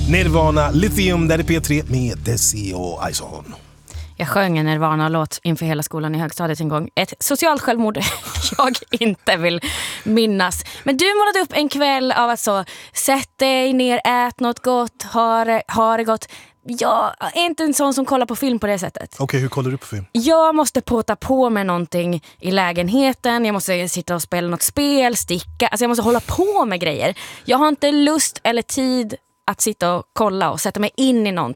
Nirvana, Lithium, där är P3 med Desi och Ison. Jag sjöng en Nirvana-låt inför hela skolan i högstadiet en gång. Ett socialt självmord jag inte vill minnas. Men du målade upp en kväll av att så, sätt dig ner, ät något gott, ha det gott. Jag är inte en sån som kollar på film på det sättet. Okej, hur kollar du på film? Jag måste påta på med någonting i lägenheten. Jag måste sitta och spela något spel, sticka. Alltså jag måste hålla på med grejer. Jag har inte lust eller tid att sitta och kolla och sätta mig in i någonting.